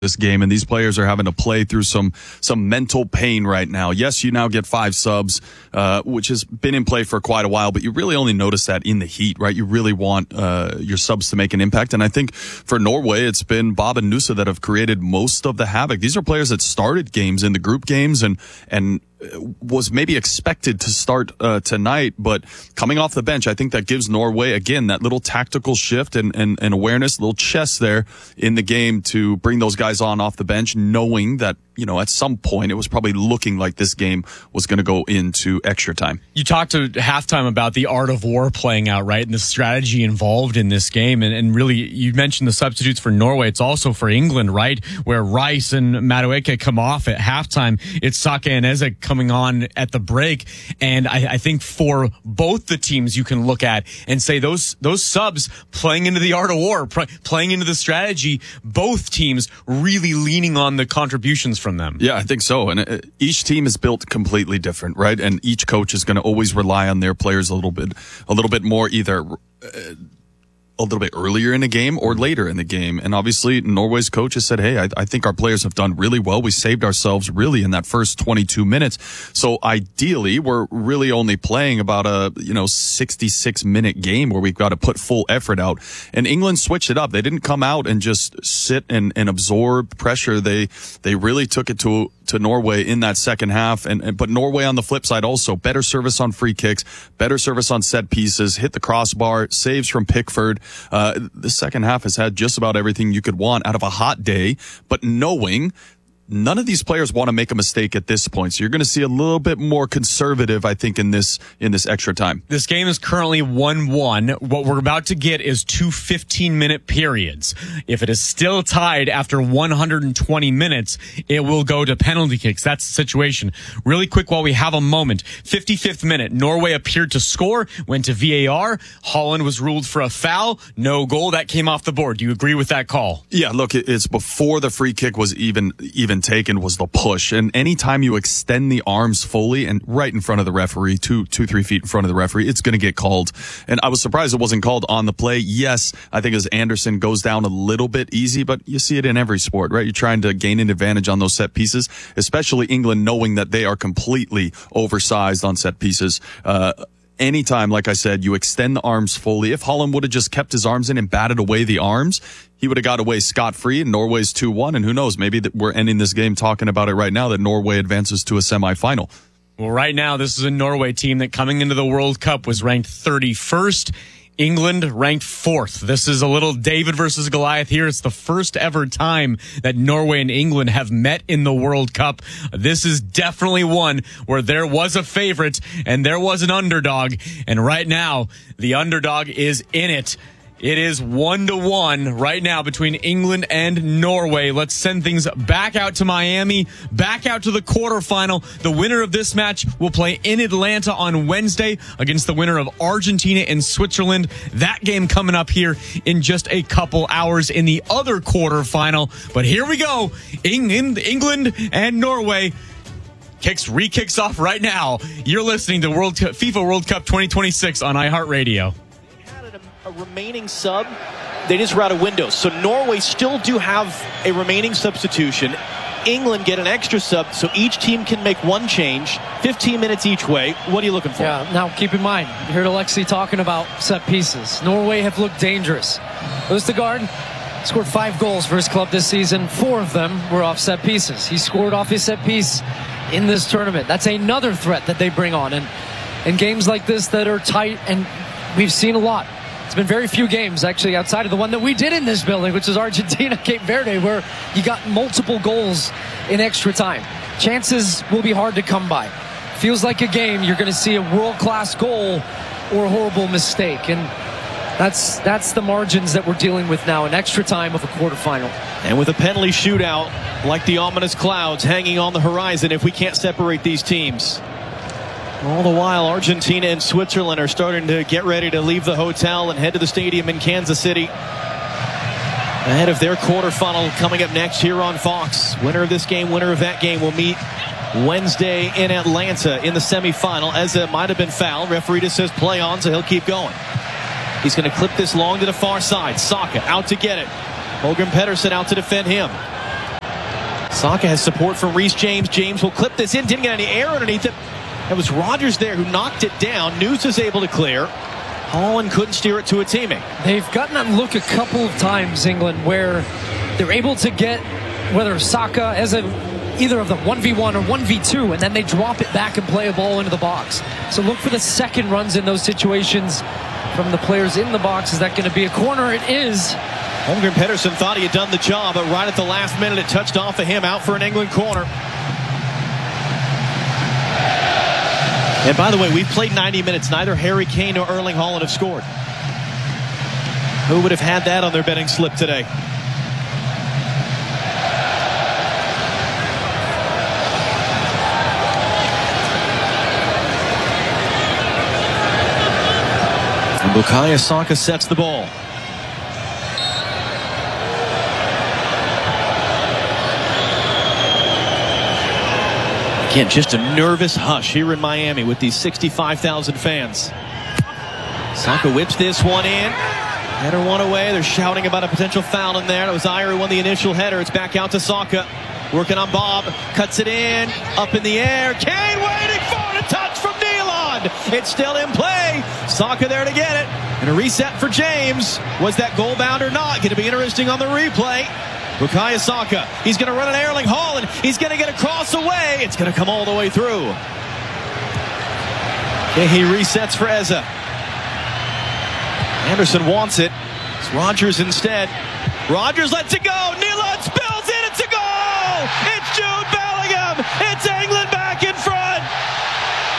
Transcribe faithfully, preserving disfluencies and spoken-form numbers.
this game, and these players are having to play through some some mental pain right now. Yes, you now get five subs, uh, which has been in play for quite a while, but you really only notice that in the heat, right? You really want uh, your subs to make an impact, and I think for Norway, it's been Bob and Nusa that have created most of the havoc. These are players that started games in the group games and and was maybe expected to start uh, tonight, but coming off the bench, I think that gives Norway, again, that little tactical shift and, and, and awareness, little chess there in the game to bring those guys on off the bench, knowing that, you know, at some point it was probably looking like this game was going to go into extra time. You talked to halftime about the art of war playing out, right, and the strategy involved in this game, and, and really, you mentioned the substitutes for Norway. It's also for England, right, where Rice and Madueke come off at halftime. It's Saka and Eze coming on at the break, and I, I think for both the teams you can look at and say those those subs playing into the art of war, pr- playing into the strategy, both teams really leaning on the contributions from them. Yeah, I think so. And uh, each team is built completely different, right? And each coach is going to always rely on their players a little bit, a little bit more, either uh, a little bit earlier in the game or later in the game. And obviously, Norway's coach has said, hey, I, I think our players have done really well. We saved ourselves really in that first twenty-two minutes. So ideally, we're really only playing about a, you know, sixty-six minute game where we've got to put full effort out. And England switched it up. They didn't come out and just sit and, and absorb pressure. They, they really took it to, to Norway in that second half. And, and, but Norway on the flip side also, better service on free kicks, better service on set pieces, hit the crossbar, saves from Pickford. Uh, the second half has had just about everything you could want out of a hot day, but knowing none of these players want to make a mistake at this point. So you're going to see a little bit more conservative, I think, in this in this extra time. This game is currently one one. What we're about to get is two fifteen-minute periods. If it is still tied after one hundred twenty minutes, it will go to penalty kicks. That's the situation. Really quick while we have a moment. fifty-fifth minute, Norway appeared to score, went to V A R. Holland was ruled for a foul. No goal. That came off the board. Do you agree with that call? Yeah, look, it's before the free kick was even even taken was the push. And anytime you extend the arms fully and right in front of the referee, two, two, three feet in front of the referee, it's going to get called. And I was surprised it wasn't called on the play. Yes, I think as Anderson goes down a little bit easy, but you see it in every sport, right? You're trying to gain an advantage on those set pieces, especially England knowing that they are completely oversized on set pieces. Uh, Anytime, like I said, you extend the arms fully. If Holland would have just kept his arms in and batted away the arms, he would have got away scot-free, and Norway's two one, and who knows, maybe that we're ending this game talking about it right now, that Norway advances to a semifinal. Well, right now, this is a Norway team that coming into the World Cup was ranked thirty-first. England ranked fourth. This is a little David versus Goliath here. It's the first ever time that Norway and England have met in the World Cup. This is definitely one where there was a favorite and there was an underdog. And right now, the underdog is in it. It is one to one right now between England and Norway. Let's send things back out to Miami, back out to the quarterfinal. The winner of this match will play in Atlanta on Wednesday against the winner of Argentina and Switzerland. That game coming up here in just a couple hours in the other quarterfinal. But here we go. England, England and Norway. Kicks re-kicks off right now. You're listening to World Cup, FIFA World Cup twenty twenty-six on iHeartRadio. A remaining sub, they just were out of windows. So Norway still do have a remaining substitution. England get an extra sub, so each team can make one change. fifteen minutes each way. What are you looking for? Yeah, now keep in mind, you heard Alexi talking about set pieces. Norway have looked dangerous. Østegård scored five goals for his club this season. Four of them were off set pieces. He scored off his set piece in this tournament. That's another threat that they bring on. And in games like this that are tight, and we've seen a lot. It's been very few games, actually, outside of the one that we did in this building, which is Argentina, Cape Verde, where you got multiple goals in extra time. Chances will be hard to come by. Feels like a game you're going to see a world-class goal or a horrible mistake. And that's that's the margins that we're dealing with now, in extra time of a quarterfinal. And with a penalty shootout, like the ominous clouds hanging on the horizon if we can't separate these teams. All the while, Argentina and Switzerland are starting to get ready to leave the hotel and head to the stadium in Kansas City ahead of their quarterfinal coming up next here on Fox. Winner of this game, winner of that game will meet Wednesday in Atlanta in the semifinal. Eze might have been fouled. Referee just says play on, so he'll keep going. He's going to clip this long to the far side. Saka out to get it. Holgren Pedersen out to defend him. Saka has support from Reece James. James will clip this in. Didn't get any air underneath it. It was Rogers there who knocked it down. News is able to clear. Holland couldn't steer it to a teammate. They've gotten that look a couple of times, England, where they're able to get, whether Saka as a either of them, one v one or one v two, and then they drop it back and play a ball into the box. So look for the second runs in those situations from the players in the box. Is that going to be a corner? It is. Holmgren Pedersen thought he had done the job, but right at the last minute it touched off of him, out for an England corner. And by the way, we've played ninety minutes. Neither Harry Kane nor Erling Haaland have scored. Who would have had that on their betting slip today? And Bukayo Saka sets the ball. Again, just a nervous hush here in Miami with these sixty-five thousand fans. Saka whips this one in. Header one away. They're shouting about a potential foul in there. It was Ayer who won the initial header. It's back out to Saka. Working on Bob. Cuts it in. Up in the air. Kane waiting for it. A touch from Nealon. It's still in play. Saka there to get it. And a reset for James. Was that goal bound or not? Going to be interesting on the replay. Bukayo Saka, he's going to run an Erling Haaland. He's going to get a cross away. It's going to come all the way through. Okay, he resets for Eze. Anderson wants it. It's Rogers instead. Rogers lets it go. Nealon spills.